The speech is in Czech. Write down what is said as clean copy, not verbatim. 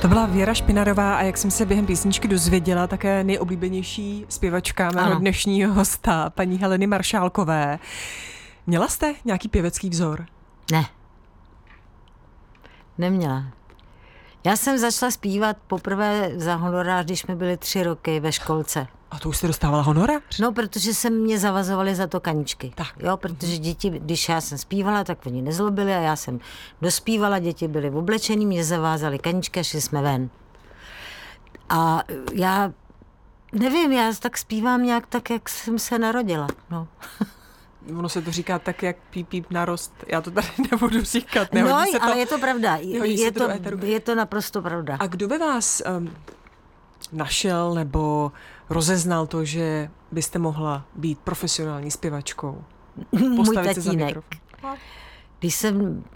To byla Věra Špinarová a jak jsem se během písničky dozvěděla, také nejoblíbenější zpěvačka mého dnešního hosta, paní Heleny Maršálkové. Měla jste nějaký pěvecký vzor? Ne. Neměla. Já jsem začala zpívat poprvé za honorář, když jsme byli 3 roky ve školce. A to už jste dostávala honorář? No, protože se mě zavazovali za to kaničky. Tak. Jo, protože děti, když já jsem zpívala, tak oni nezlobili a já jsem dospívala, děti byly oblečený, mě zavázali kaničky a šli jsme ven. A já nevím, já tak zpívám nějak tak, jak jsem se narodila. No. Ono se to říká tak, jak píp, píp, narost. Já to tady nebudu říkat. No, ale je to pravda. Je to naprosto pravda. A kdo by vás našel nebo rozeznal to, že byste mohla být profesionální zpěvačkou? Můj tatínek. Když jsem